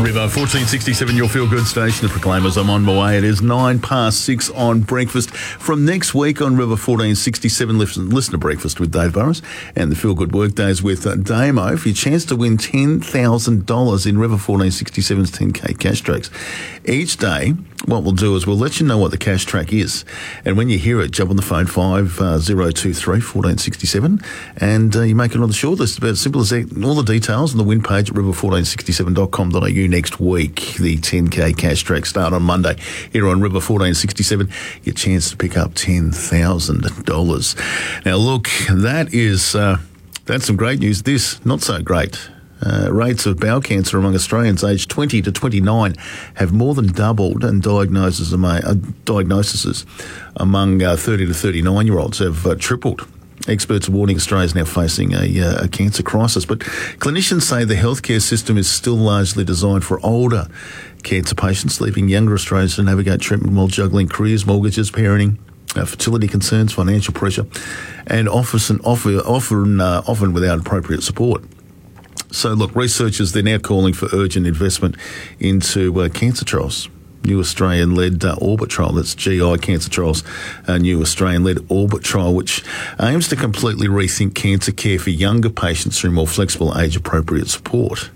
River 1467, your feel good station, the Proclaimers. I'm on my way. It is 6:09 on breakfast. From next week on River 1467, listen to Breakfast with Dave Burrows and the Feel Good Workdays with Damo for your chance to win $10,000 in River 1467's 10K cash tracks. Each day, what we'll do is we'll let you know what the cash track is. And when you hear it, jump on the phone 5023 1467 and you make it on the shortlist. It's about as simple as that. All the details on the win page at river1467.com.au next week. The 10K cash track start on Monday here on River 1467. Your chance to pick up $10,000. Now look, that's some great news. This, not so great. Rates of bowel cancer among Australians aged 20 to 29 have more than doubled, and diagnoses among 30 to 39-year-olds have tripled. Experts are warning Australia is now facing a cancer crisis, but clinicians say the healthcare system is still largely designed for older cancer patients, leaving younger Australians to navigate treatment while juggling careers, mortgages, parenting, fertility concerns, financial pressure, and often without appropriate support. So, look, researchers, they're now calling for urgent investment into cancer trials. New Australian-led Orbit trial, that's GI Cancer Trials, a new Australian-led Orbit trial, which aims to completely rethink cancer care for younger patients through more flexible, age-appropriate support.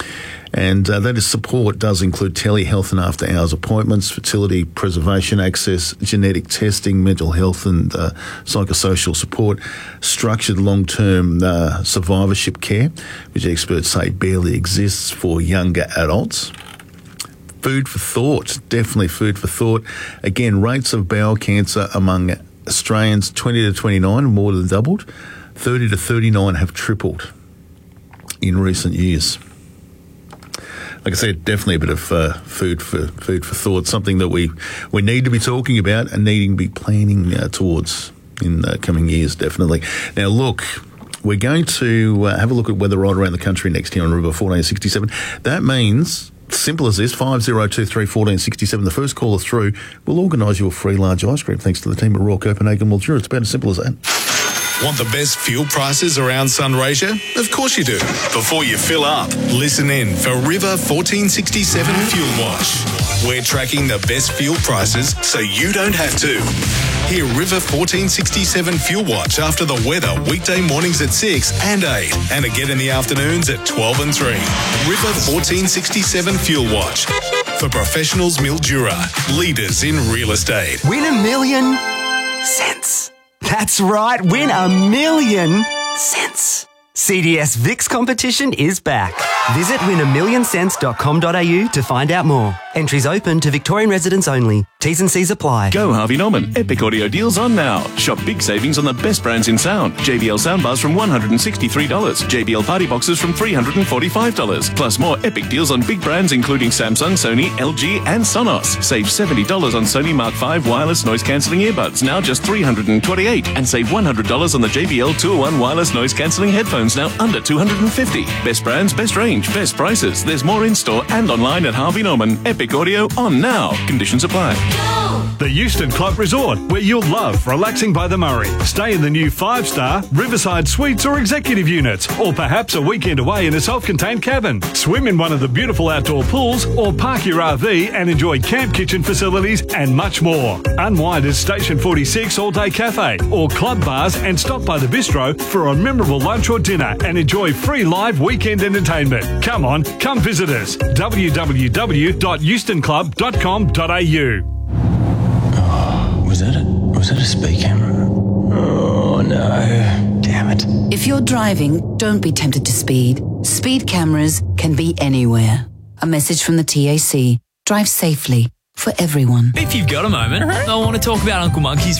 And that support does include telehealth and after-hours appointments, fertility preservation access, genetic testing, mental health and psychosocial support, structured long-term survivorship care, which experts say barely exists for younger adults. Food for thought, definitely food for thought. Again, rates of bowel cancer among Australians 20 to 29 more than doubled. 30 to 39 have tripled in recent years. Like I said, definitely a bit of food for thought, something that we need to be talking about and needing to be planning towards in coming years, definitely. Now, look, we're going to have a look at weather right around the country next year on River 1467. That means, simple as this, 5023 1467, the first caller through, we'll organise you a free large ice cream thanks to the team at Royal Copenhagen Mildura. It's about as simple as that. Want the best fuel prices around Sunraysia? Of course you do. Before you fill up, listen in for River 1467 Fuel Watch. We're tracking the best fuel prices so you don't have to. Hear River 1467 Fuel Watch after the weather weekday mornings at 6 and 8 and again in the afternoons at 12 and 3. River 1467 Fuel Watch for professionals Mildura, leaders in real estate. Win $1 million cents. That's right, win $1 million cents. CDS VIX competition is back. Visit win1millioncents.com.au to find out more. Entries open to Victorian residents only. T's and C's apply. Go Harvey Norman. Epic audio deals on now. Shop big savings on the best brands in sound. JBL soundbars from $163. JBL party boxes from $345. Plus more epic deals on big brands including Samsung, Sony, LG and Sonos. Save $70 on Sony Mark V wireless noise cancelling earbuds, now just $328. And save $100 on the JBL 201 wireless noise cancelling headphones, now under $250. Best brands, best range, best prices. There's more in store and online at Harvey Norman. Epic audio on now. Conditions apply. The Euston Club Resort, where you'll love relaxing by the Murray. Stay in the new 5-star Riverside Suites or executive units, or perhaps a weekend away in a self-contained cabin. Swim in one of the beautiful outdoor pools, or park your RV and enjoy camp kitchen facilities and much more. Unwind at Station 46 All-Day Cafe or club bars and stop by the bistro for a memorable lunch or dinner and enjoy free live weekend entertainment. Come on, come visit us. www.eustonclub.com.au. Was that a speed camera? Oh, no. Damn it. If you're driving, don't be tempted to speed. Speed cameras can be anywhere. A message from the TAC. Drive safely for everyone. If you've got a moment, I want to talk about Uncle Monkey's